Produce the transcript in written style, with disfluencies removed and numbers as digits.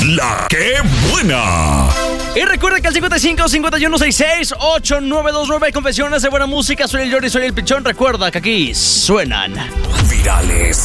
La que buena. Y recuerda que al 55-5166-8929 confesiones de buena música. Soy el Jordi, soy el Pichón. Recuerda que aquí suenan virales.